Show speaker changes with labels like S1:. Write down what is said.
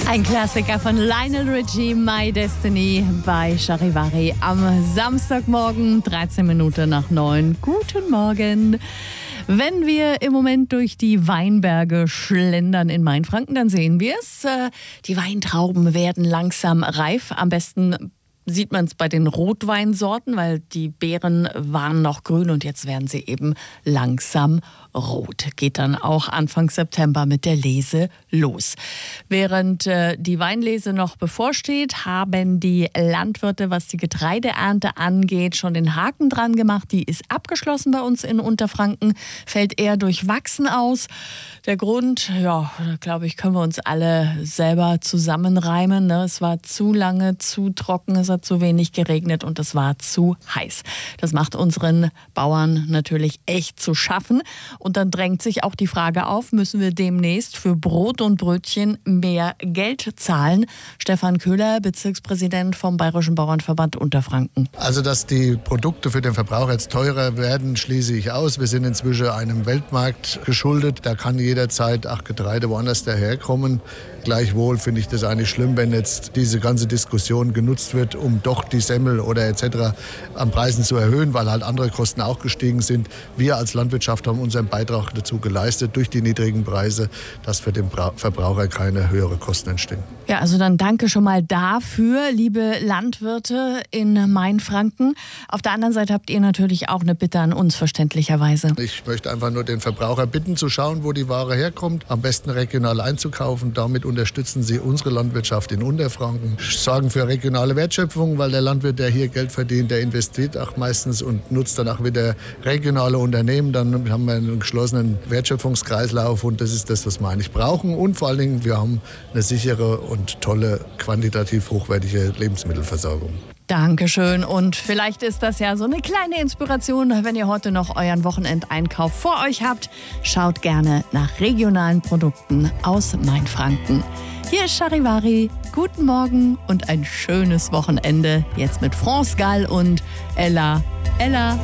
S1: Ein Klassiker von Lionel Richie, My Destiny bei Charivari am Samstagmorgen, 13 Minuten nach 9. Guten Morgen. Wenn wir im Moment durch die Weinberge schlendern in Mainfranken, dann sehen wir es. Die Weintrauben werden langsam reif. Am besten sieht man es bei den Rotweinsorten, weil die Beeren waren noch grün und jetzt werden sie eben langsam rot. Geht dann auch Anfang September mit der Lese los. Während die Weinlese noch bevorsteht, haben die Landwirte, was die Getreideernte angeht, schon den Haken dran gemacht. Die ist abgeschlossen bei uns in Unterfranken, fällt eher durchwachsen aus. Der Grund, ja, glaube ich, können wir uns alle selber zusammenreimen. Ne? Es war zu lange, zu trocken, es hat zu wenig geregnet und es war zu heiß. Das macht unseren Bauern natürlich echt zu schaffen. Und dann drängt sich auch die Frage auf, müssen wir demnächst für Brot und Brötchen mehr Geld zahlen? Stefan Köhler, Bezirkspräsident vom Bayerischen Bauernverband Unterfranken.
S2: Also, dass die Produkte für den Verbraucher jetzt teurer werden, schließe ich aus. Wir sind inzwischen einem Weltmarkt geschuldet. Da kann jederzeit auch Getreide woanders daherkommen. Gleichwohl finde ich das eigentlich schlimm, wenn jetzt diese ganze Diskussion genutzt wird, um doch die Semmel oder etc. an Preisen zu erhöhen, weil halt andere Kosten auch gestiegen sind. Wir als Landwirtschaft haben unseren Beitrag dazu geleistet, durch die niedrigen Preise, dass für den Verbraucher keine höheren Kosten entstehen.
S1: Ja, also dann danke schon mal dafür, liebe Landwirte in Mainfranken. Auf der anderen Seite habt ihr natürlich auch eine Bitte an uns, verständlicherweise.
S2: Ich möchte einfach nur den Verbraucher bitten, zu schauen, wo die Ware herkommt, am besten regional einzukaufen. Damit unterstützen sie unsere Landwirtschaft in Unterfranken, sorgen für regionale Wertschöpfung, weil der Landwirt, der hier Geld verdient, der investiert auch meistens und nutzt dann auch wieder regionale Unternehmen. Dann haben wir einen geschlossenen Wertschöpfungskreislauf und das ist das, was wir eigentlich brauchen. Und vor allen Dingen, wir haben eine sichere und tolle, quantitativ hochwertige Lebensmittelversorgung.
S1: Dankeschön. Und vielleicht ist das ja so eine kleine Inspiration, wenn ihr heute noch euren Wochenendeinkauf vor euch habt. Schaut gerne nach regionalen Produkten aus Mainfranken. Hier ist Charivari. Guten Morgen und ein schönes Wochenende. Jetzt mit France Gall und Ella.